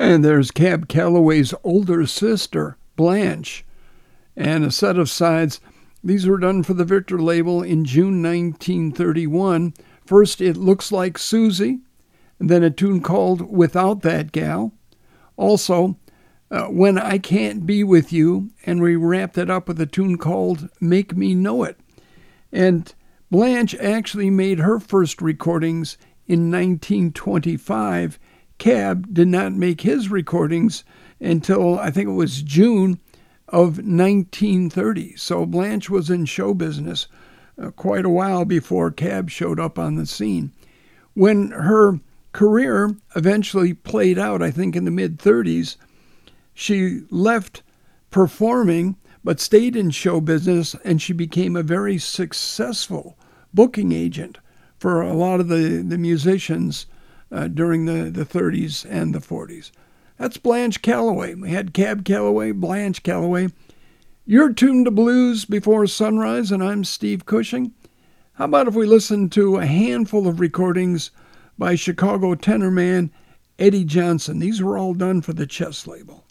And there's Cab Calloway's older sister, Blanche, and a set of sides. These were done for the Victor label in June 1931. First, It Looks Like Susie, and then a tune called Without That Gal. Also, When I Can't Be With You, and we wrapped it up with a tune called Make Me Know It. And Blanche actually made her first recordings in 1925. Cab did not make his recordings until I think it was June of 1930. So Blanche was in show business quite a while before Cab showed up on the scene. When her career eventually played out, I think in the mid-30s, she left performing but stayed in show business, and she became a very successful booking agent for a lot of the musicians during the 30s and the 40s. That's Blanche Calloway. We had Cab Calloway, Blanche Calloway. You're tuned to Blues Before Sunrise, and I'm Steve Cushing. How about if we listen to a handful of recordings by Chicago tenor man Eddie Johnson? These were all done for the Chess label.